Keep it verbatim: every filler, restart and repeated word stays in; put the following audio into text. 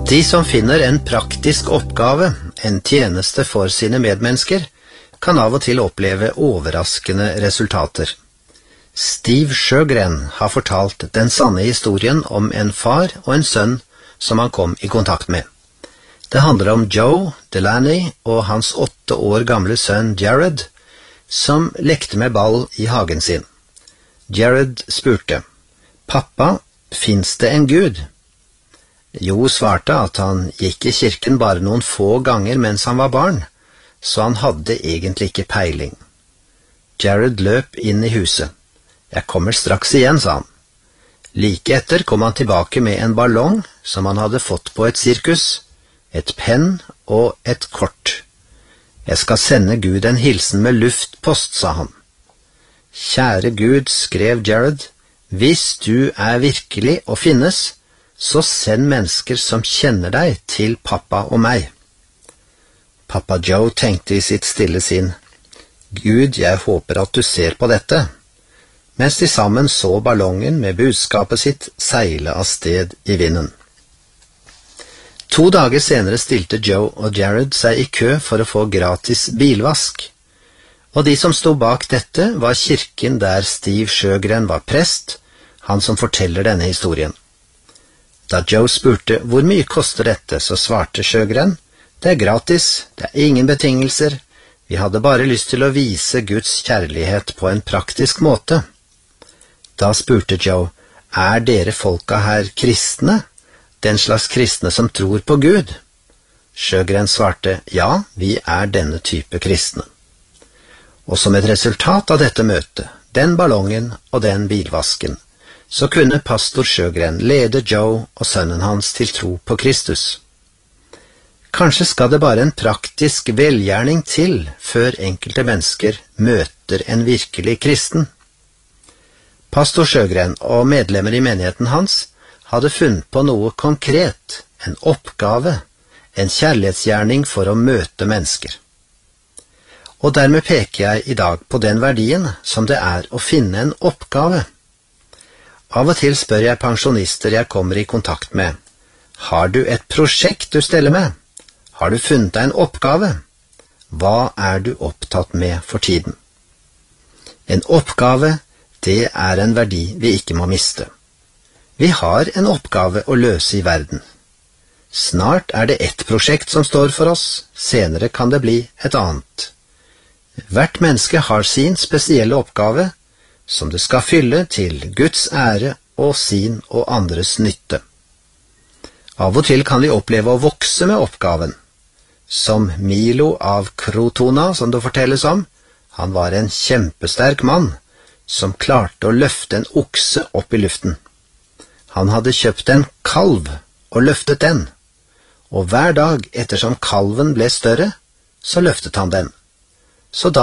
De som finner en praktisk oppgave, en tjeneste for sine medmennesker, kan av og til oppleve overraskende resultater. Steve Sjögren har fortalt den sanne historien om en far og en sønn som han kom i kontakt med. Det handler om Joe Delaney og hans åtte år gamle sønn Jared, som lekte med ball i hagen sin. Jared spurte, «Pappa, finnes det en Gud?» Jo svarte at han gikk i kirken bare noen få ganger mens han var barn, så han hadde egentlig ikke peiling. Jared løp inn i huset. «Jeg kommer straks igjen», sa han. Like etter kom han tilbake med en ballong som han hadde fått på et sirkus, et penn og et kort. «Jeg skal sende Gud en hilsen med luftpost», sa han. «Kjære Gud», skrev Jared, «hvis du er virkelig og finnes, så send mennesker som kjenner deg til pappa og meg.» Pappa Joe tenkte i sitt stille sinn, «Gud, jeg håper at du ser på dette», mens de sammen så ballongen med budskapet sitt seile av sted i vinden. To dager senere stilte Joe og Jared seg i kø for å få gratis bilvask, og de som sto bak dette var kirken der Steve Sjögren var prest, han som forteller denne historien. Da Joe spurte hvor mye koster dette, så svarte Sjögren, «Det er gratis, det er ingen betingelser, vi hadde bare lyst til å vise Guds kjærlighet på en praktisk måte.» Da spurte Joe, «Er dere folka her kristne, den slags kristne som tror på Gud?» Sjögren svarte, «Ja, vi er denne type kristne.» Og som et resultat av dette møtet, den ballongen og den bilvasken, så kunne pastor Sjögren lede Joe og sønnen hans til tro på Kristus. Kanskje skal det bare en praktisk velgjerning til før enkelte mennesker møter en virkelig kristen. Pastor Sjögren og medlemmer i menigheten hans hadde funnet på noe konkret, en oppgave, en kjærlighetsgjerning for å møte mennesker. Og dermed peker jeg i dag på den verdien som det er å finne en oppgave. Av og til spør jeg pensjonister jeg kommer i kontakt med, «Har du et prosjekt du steller med? Har du funnet deg en oppgave? Hva er du opptatt med for tiden?» En oppgave, det er en verdi vi ikke må miste. Vi har en oppgave å løse i verden. Snart er det ett prosjekt som står for oss, senere kan det bli et annet. Hvert menneske har sin spesielle oppgave, som det skal fylle til Guds ære og sin og andres nytte. Av og til kan vi oppleve å vokse med oppgaven. Som Milo av Krotona, som det fortelles om, han var en kjempesterk mann, som klarte å løfte en okse opp i luften. Han hadde kjøpt en kalv og løftet den, og hver dag ettersom kalven ble større, så løftet han den. Så da